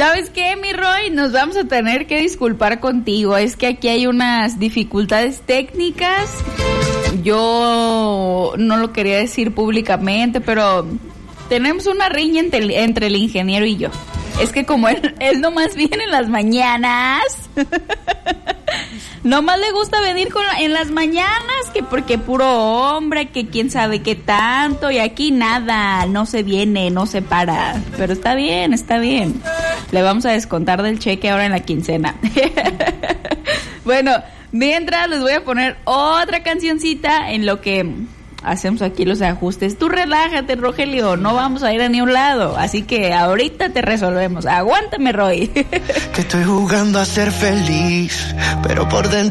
¿Sabes qué, mi Roy? Nos vamos a tener que disculpar contigo. Es que aquí hay unas dificultades técnicas. Yo no lo quería decir públicamente, pero tenemos una riña entre el ingeniero y yo. Es que como él nomás viene en las mañanas, nomás le gusta venir en las mañanas, que porque puro hombre, que quién sabe qué tanto, y aquí nada, no se viene, no se para. Pero está bien. Le vamos a descontar del cheque ahora en la quincena. Bueno, mientras les voy a poner otra cancioncita en lo que hacemos aquí los ajustes. Tú relájate, Rogelio, no vamos a ir a ni un lado, así que ahorita te resolvemos. Aguántame, Roy. Que estoy jugando a ser feliz, pero por dentro